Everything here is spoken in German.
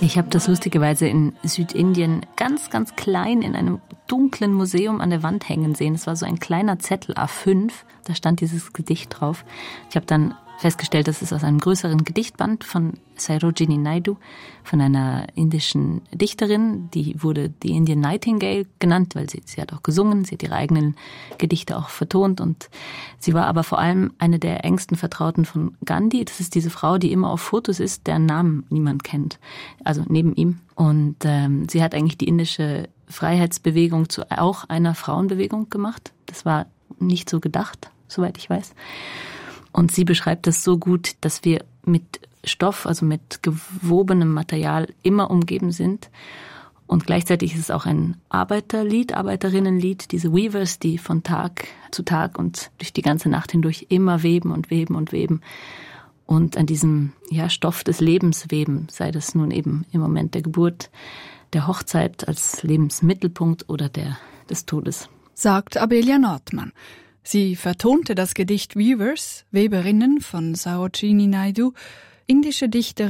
Ich habe das lustigerweise in Südindien ganz, ganz klein in einem dunklen Museum an der Wand hängen sehen. Es war so ein kleiner Zettel A5, da stand dieses Gedicht drauf. Ich habe dann festgestellt, das ist aus einem größeren Gedichtband von Sarojini Naidu, von einer indischen Dichterin. Die wurde die Indian Nightingale genannt, weil sie hat auch gesungen, sie hat ihre eigenen Gedichte auch vertont. Und sie war aber vor allem eine der engsten Vertrauten von Gandhi. Das ist diese Frau, die immer auf Fotos ist, deren Namen niemand kennt, also neben ihm. Und sie hat eigentlich die indische Freiheitsbewegung zu auch einer Frauenbewegung gemacht. Das war nicht so gedacht, soweit ich weiß. Und sie beschreibt das so gut, dass wir mit Stoff, also mit gewobenem Material immer umgeben sind. Und gleichzeitig ist es auch ein Arbeiterlied, Arbeiterinnenlied, diese Weavers, die von Tag zu Tag und durch die ganze Nacht hindurch immer weben und weben und weben. Und an diesem Stoff des Lebens weben, sei das nun eben im Moment der Geburt, der Hochzeit als Lebensmittelpunkt oder des Todes. Sagt Abelia Nordmann. Sie vertonte das Gedicht Weavers, Weberinnen von Sarojini Naidu, indische Dichterin